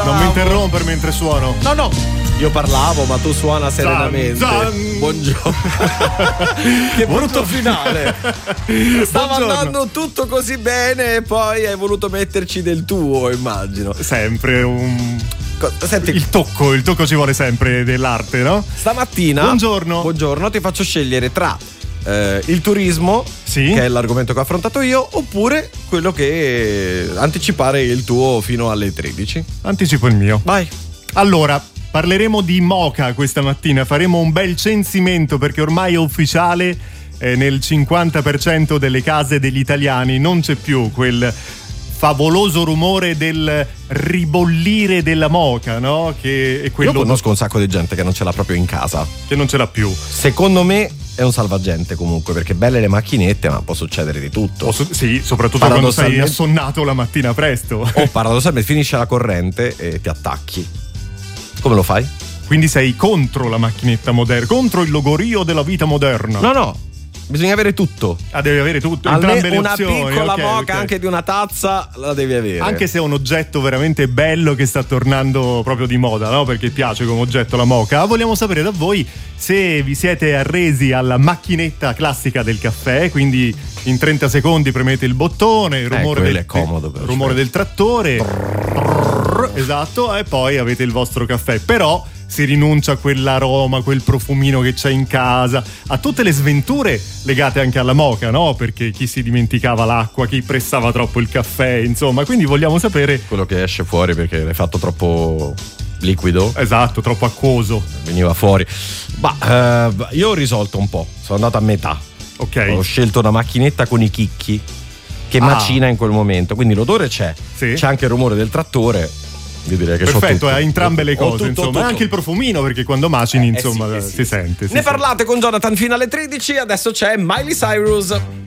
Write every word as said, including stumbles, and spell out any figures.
Non mi interrompere mentre suono. No, no. Io parlavo, ma tu suona serenamente. Zan, zan. Buongiorno. Che brutto finale. Stava Buongiorno. andando tutto così bene e poi hai voluto metterci del tuo, immagino. Sempre un... Senti, il tocco, il tocco ci vuole sempre dell'arte, no? Stamattina. Buongiorno. Buongiorno, ti faccio scegliere tra eh, il turismo, sì, che è l'argomento che ho affrontato io, oppure quello che anticipare il tuo fino alle tredici. Anticipo il mio. Vai. Allora, parleremo di moka questa mattina, faremo un bel censimento perché ormai è ufficiale, eh, nel cinquanta per cento delle case degli italiani non c'è più quel favoloso rumore del ribollire della moka, no? Che è quello. Io conosco un sacco di gente che non ce l'ha proprio in casa. Che non ce l'ha più. Secondo me è un salvagente comunque, perché belle le macchinette, ma può succedere di tutto. Posso, sì, soprattutto quando sei assonnato la mattina presto. O paradossalmente finisce la corrente e ti attacchi. Come lo fai? Quindi sei contro la macchinetta moderna, contro il logorio della vita moderna. No, no. Bisogna avere tutto. Ah, devi avere tutto, Almeno entrambe le una opzioni. piccola okay, moka okay. anche di una tazza la devi avere. Anche se è un oggetto veramente bello che sta tornando proprio di moda, no? Perché piace come oggetto la moka. Vogliamo sapere da voi se vi siete arresi alla macchinetta classica del caffè, quindi in trenta secondi premete il bottone, il rumore, eh, del, è comodo, però, rumore del trattore. Brrr, esatto, e poi avete il vostro caffè. Però si rinuncia a quell'aroma, quel profumino che c'è in casa, a tutte le sventure legate anche alla moka, no? Perché chi si dimenticava l'acqua, chi pressava troppo il caffè, insomma, quindi vogliamo sapere quello che esce fuori perché l'hai fatto troppo liquido. Esatto, troppo acquoso. Veniva fuori. Ma eh, io ho risolto un po', sono andato a metà. Ok. Ho scelto una macchinetta con i chicchi che ah. macina in quel momento, quindi l'odore c'è, sì. C'è anche il rumore del trattore. Io direi che perfetto, tutto. ha entrambe le cose, tutto, insomma, tutto. e anche il profumino, perché quando macini, eh, insomma, eh sì, eh sì, si sì. sente. Si ne sente. parlate con Jonathan fino alle tredici, adesso c'è Miley Cyrus.